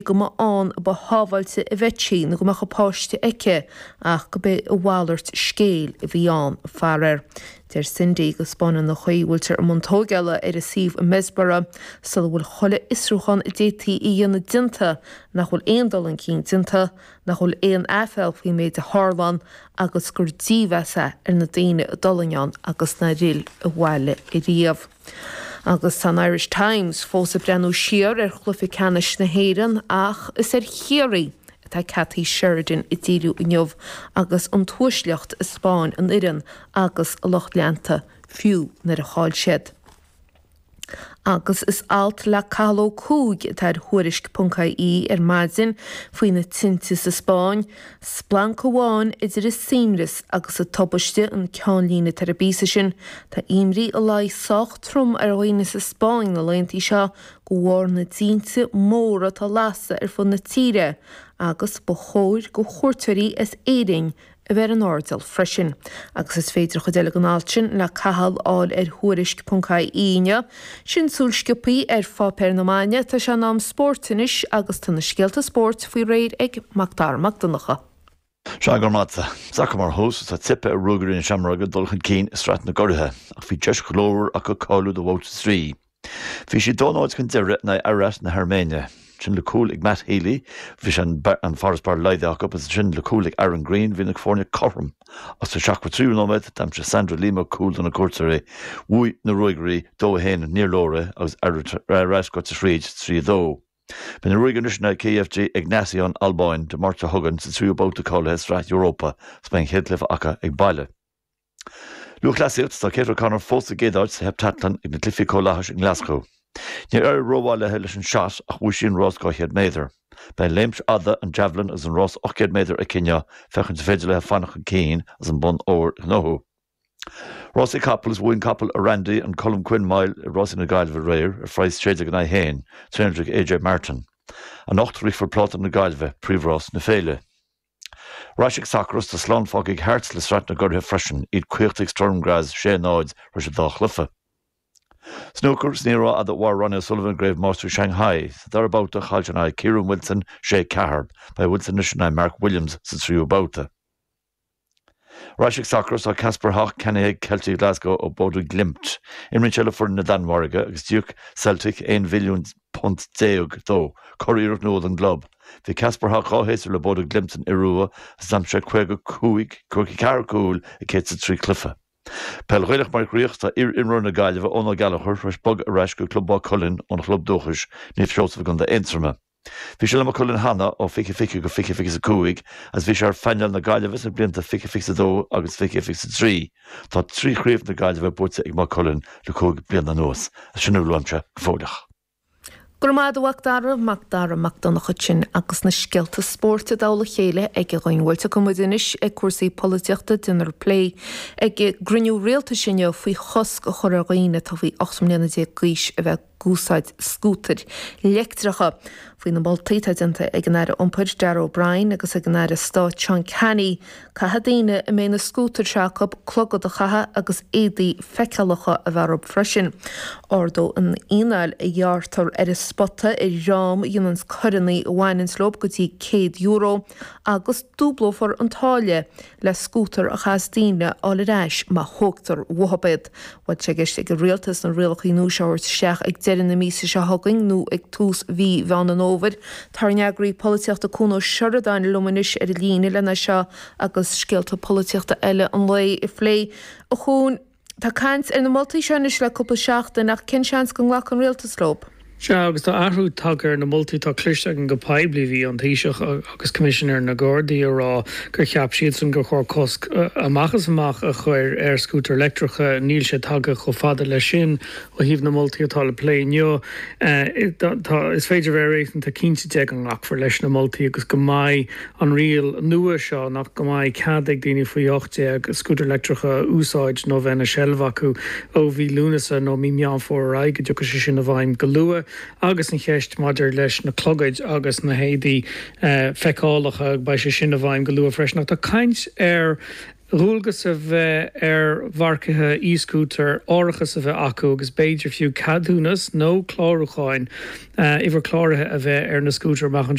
go an ba hábhailte a bheití na go meach páiste aice ach go be a bhálairt scéal a bhí an fearir. Der Cindy go spána na chuíhúiltear am montógeile ar a síomh a Mesbara sa bhfuil cholle isrúchan a détaí í dhéanana dinta nach bhfuil éon dul an cín dinta nach bhfuil éon AFL faoi méid a Harlan agus gur díomhesa ar na daine a dolainán agus na riil a bhhaile i riamh. Agus san Irish Times fós a brenn siar ar chlufi canis na héireann ach is ar chéirí tá Cathy Sheridan i dtíú inniuh agus an tuaisleacht i Spáin an Iran agus a Loch Leanta fiú nar a cháil siad. Agus is alt le caló cúg tar thuairisc.í ar maidzin faoin na tinte sa Spáin, splanc amháin idir is simras agus a tobaiste an ceanlína tar a bísa sin, tá imrí a lai soch trom ar roiine sa Spáin na leintí seo go bhhar na dínte móra tá lasa ar fun na tíre agus ba chóir go chuirtarí is éing a bheit an áardal freisin. Agus is féidir chu déile an áiltin le cahall áil ar thuairisc.í sin súlscipaí ar fápéir namáine tá se nám sportinis agus tanna scialta sport faoi réir ag Macdar Macdonacha. Se gur mata, Sacha mar hós tá tippe a rugarí an seamraga dulchan cín is strat na gorthe ach bhí deis chlóir ach go cáú do bhóta trí. Bhí si dónáid chun deire na aras na Herméine. Sin le cúil ag Matt Healy, bhí an Forest Bar leideach up as sin le cúil ag Aaron Green hí na fórne chorm. As sa seach ba tríúnóid, tam se Sandra Lima cúil an na cuairtarí, bhui na roigarí dó héin níor lóra agus raiscot sa sríd trí dó. Ben na roiganis na KFG Ignacion Albáin de Marta Hugan sa tríú bóta cála Strat Europa, Spain Headcliff acha ag baile. Luach lasíocht tá céadú canar fósa géadáid sa heptatlan ag na clifí cóláthas in Glasgow. Ní róháile heile an seaas ach bhui sin Ross 500 méadar. Ben léims ada an javelin as an Ross 800 méadar a cinne fechan sa féidir le fannach an cín as an bon óir nóthú. Ross Couples bhuain couple a Randy an Colm Quinn Mile Ross na Gailve réir ar freies tréide gan héin, Trénedric AJ Martin. An 8 for plot na Gailve, príomh Ross na féile. Rashik Sacros tá slán fág ag hertz le strat na gorthe freisin iad cuiachtaigh stormgras sé náid ris a dá chlufa. Snooker snírá a war Ronnie O'Sullivan Grave Master Shanghai, thereabout Chaljanai Kieran Wilson, Shay Cahard, by Wilson Nishanai Mark Williams, Sitriu Bauta. Rashik Sacros a Casper Hawk, Canning Celtic Glasgow o Bodu Glimt, in Richella for Nadan Warriga, agus Duke Celtic, ein Villions Pont Deog, though, Courier of Northern Globe. The Casper Hawk Hawhester le Bodu Glimt in Irua, Samsha Quego Kuig, Corky Caracul, a Ketsa Tree Cliffa. Pel réilech mar gríochta imrú na Gailve óna galachar res bog a reis go clubbá Cullen ón club dóchas ní fiosfa gan de intrama. Bhí se le Cullen Hanna ó fiche go fiche sa cúig as bhí se ar feinal na Gailve sa blianta fiche sa dó agus fiche sa trí. Tá trí chríomh na Gailve búta ag má Cullen le cúig blian na nós a sinú luamse fódach. Gurmád Macdar Macdonacha sin agus na scialta spórta dála chéile ag ghainhailte comúdinis ag cuasaí políteachta dinar play ag grinniú réalta sinne faoi chos go chur a ghaoine tá bhí 8 mbliana gís a bheith gúsáid scútar leictracha faoin na balltaíthe dinta ag an aire iompar Darragh O'Brien agus ag an aire Stáit Sean Canny catha daoine i mé na scútar seachab clogad a chatha agus éadaí feicealacha a bharb freisin. Ordó an ional a dheartar ar is spotta i rám dionans chorannaí bhhainins-lob go dtí €100 agus dúblófar an táile le scútar a chas daoine ála ráis má thugtar wahabed. Wat sé gist ag a réaltas na réalchaí núseirt seach ag deir na mísa se thugaing nó ag tús bhí bhean an óver. Tar neagraí políteachta cúnó seiradain lumanis ar a líine lena seo agus scialta políteachta eile an lei i phlé a chun tá caint ar na moltaí seanis le cúpla seachta nach cin seans go nglac an réaltaslób. Se agus tá ahrú tagar na multítá cliste an go paibli hí an taoiseach agus commissioner na Gardaí rá gur cheap siad san go chóir cosc amachchas amach a chuir ar scútar electricha níl sé tagga go fada le sin ó híomh na multítá le pléineo. Is féidir bhéir éan tá cínte ag an ngach for leis na multaí agus go maiid an rial nua seo nach go maiid cadig daoine faoi 8 ag scútar electricha úsáid nó bheith na seilbh acu ó bhí lúnasa nó mí meán fór aige go sé sin a bhaim go lua. Agus an cheist maidir leis na clogaid agus na héadaí feicálacha ba sé sin a bhaim go luú freis nach tá caint ar Rúlgus a bheith bharcathe e-scooter áirichas a bheith acu agus beidir fiú cadúnas nó chlárucháin ihar chláirithe a bheith na scooter machchan